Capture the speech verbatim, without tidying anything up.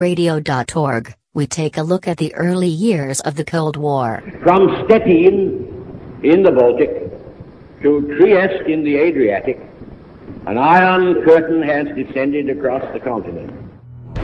radio dot org, we take a look at the early years of the Cold War. From Stettin in the Baltic to Trieste in the Adriatic, an iron curtain has descended across the continent.